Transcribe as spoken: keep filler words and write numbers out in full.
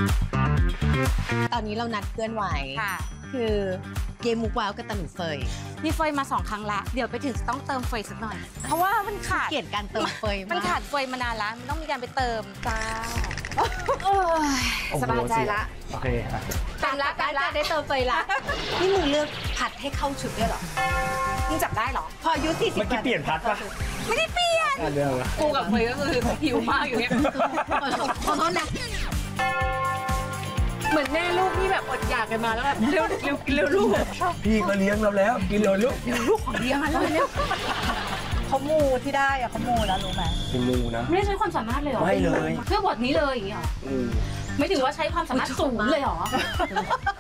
ตอนนี้เรานัดเพื่อนไว้ค่ะคือเกมมุกว้าวกับตาหนูเฟยมีเฟยมาสองครั้งละเดี๋ยวไปถึงต้องเติมเฟยสักหน่อยเพราะว่ามันขาดเกลียดการเติมเฟยมันขาดเฟยมานานแล้วมันต้องมีการไปเติมจ้าสบายใจละโอเคค่ะเต็มละเต็มละได้เติมเฟยละนี่มึงเลือกผัดให้เข้าชุดด้วยหรอมึงจับได้หรอพออายุสี่สิบเมื่อกี้เปลี่ยนพัดปะไม่ได้เปลี่ยนเรื่องละกูกับเฟยก็คือหิวมากอยู่เนี่ยขอโทษนะเหมือนแม่ลูกที่แบบอดอยากกันมาแล้วแบบเร็วเร็วกินเร็วลูกพี่ก็เลี้ยงเราแล้วกินเร็วลูกลูกของเลี้ยงมาแล้วเร็วเขามูที่ได้อะเขามูแล้วรู้ไหมเป็นมูนะไม่ได้ใช้ความสามารถเลยหรอไม่เลยเพื่อบทนี้เลยอย่างเงี้ยไม่ถึงว่าใช้ความสามารถสูงเลยหรอ